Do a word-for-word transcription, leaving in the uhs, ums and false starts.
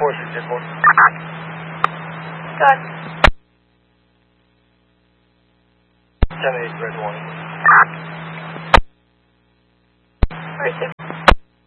four six eight four. Got ten eight, red one. Where's it?